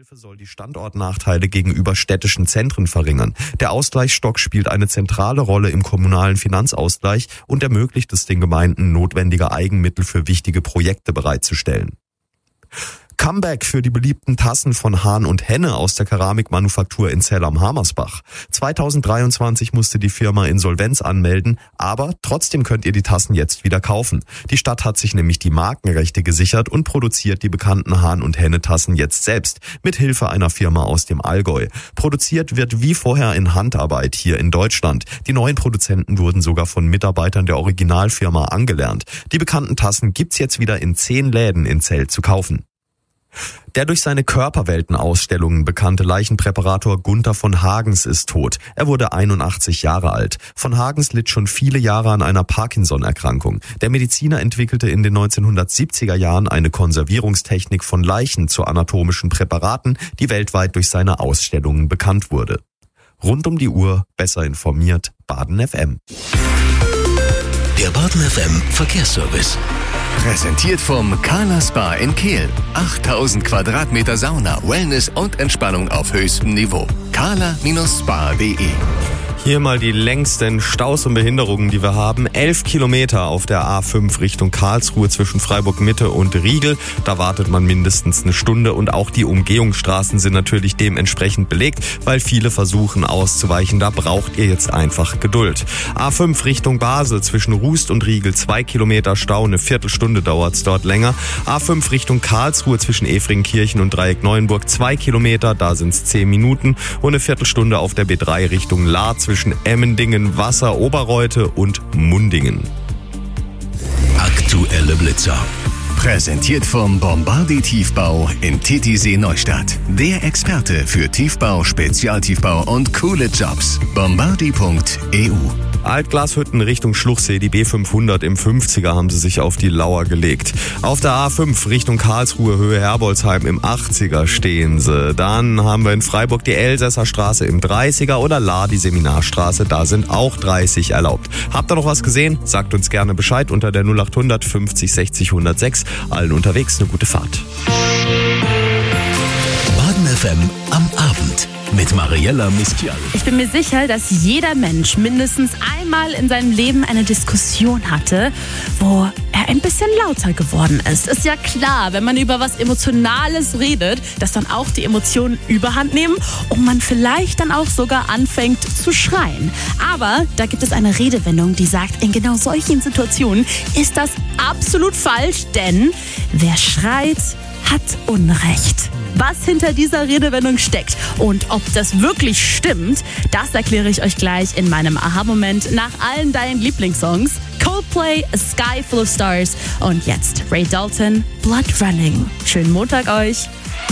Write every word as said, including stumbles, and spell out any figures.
Hilfe soll die Standortnachteile gegenüber städtischen Zentren verringern. Der Ausgleichsstock spielt eine zentrale Rolle im kommunalen Finanzausgleich und ermöglicht es den Gemeinden, notwendige Eigenmittel für wichtige Projekte bereitzustellen. Comeback für die beliebten Tassen von Hahn und Henne aus der Keramikmanufaktur in Zell am Hamersbach. zweitausenddreiundzwanzig musste die Firma Insolvenz anmelden, aber trotzdem könnt ihr die Tassen jetzt wieder kaufen. Die Stadt hat sich nämlich die Markenrechte gesichert und produziert die bekannten Hahn und Henne Tassen jetzt selbst, mit Hilfe einer Firma aus dem Allgäu. Produziert wird wie vorher in Handarbeit hier in Deutschland. Die neuen Produzenten wurden sogar von Mitarbeitern der Originalfirma angelernt. Die bekannten Tassen gibt's jetzt wieder in zehn Läden in Zell zu kaufen. Der durch seine Körperwelten-Ausstellungen bekannte Leichenpräparator Gunther von Hagens ist tot. Er wurde einundachtzig Jahre alt. Von Hagens litt schon viele Jahre an einer Parkinson-Erkrankung. Der Mediziner entwickelte in den neunzehnhundertsiebziger Jahren eine Konservierungstechnik von Leichen zu anatomischen Präparaten, die weltweit durch seine Ausstellungen bekannt wurde. Rund um die Uhr, besser informiert, Baden F M. Der Baden F M Verkehrsservice. Präsentiert vom Carla Spa in Kehl. achttausend Quadratmeter Sauna, Wellness und Entspannung auf höchstem Niveau. carla Spa punkt de. Hier mal die längsten Staus und Behinderungen, die wir haben. Elf Kilometer auf der A fünf Richtung Karlsruhe zwischen Freiburg Mitte und Riegel. Da wartet man mindestens eine Stunde und auch die Umgehungsstraßen sind natürlich dementsprechend belegt, weil viele versuchen auszuweichen. Da braucht ihr jetzt einfach Geduld. A fünf Richtung Basel zwischen Rust und Riegel zwei Kilometer Stau. Eine Viertelstunde dauert's dort länger. A fünf Richtung Karlsruhe zwischen Efringkirchen und Dreieck Neuenburg zwei Kilometer. Da sind's zehn Minuten und eine Viertelstunde auf der B drei Richtung Lahr zwischen Emmendingen, Wasser, Oberreute und Mundingen. Aktuelle Blitzer. Präsentiert vom Bombardi Tiefbau in Titisee Neustadt. Der Experte für Tiefbau, Spezialtiefbau und coole Jobs. Bombardi punkt e u. Altglashütten Richtung Schluchsee, die B fünfhundert im fünfziger haben sie sich auf die Lauer gelegt. Auf der A fünf Richtung Karlsruhe, Höhe Herbolzheim im achtziger stehen sie. Dann haben wir in Freiburg die Elsässer Straße im dreißiger oder Lahr die Seminarstraße, da sind auch dreißig erlaubt. Habt ihr noch was gesehen? Sagt uns gerne Bescheid unter der null acht hundert fünfzig sechzig hundertsechs. Allen unterwegs eine gute Fahrt. Baden F M am Abend. Mit Mariella Miskial. Ich bin mir sicher, dass jeder Mensch mindestens einmal in seinem Leben eine Diskussion hatte, wo er ein bisschen lauter geworden ist. Ist ja klar, wenn man über was Emotionales redet, dass dann auch die Emotionen überhand nehmen und man vielleicht dann auch sogar anfängt zu schreien. Aber da gibt es eine Redewendung, die sagt, in genau solchen Situationen ist das absolut falsch, denn wer schreit, hat Unrecht. Was hinter dieser Redewendung steckt und ob das wirklich stimmt, das erkläre ich euch gleich in meinem Aha-Moment nach allen deinen Lieblingssongs. Coldplay, A Sky Full of Stars und jetzt Ray Dalton, Blood Running. Schönen Montag euch.